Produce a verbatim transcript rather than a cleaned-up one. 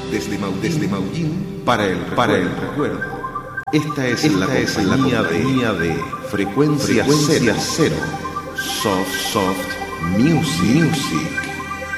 desde, Mau, desde Maullín para el, para el recuerdo. Esta es, Esta la, es la compañía de, de Frecuencia, Frecuencia Cero. Soft, soft music. music.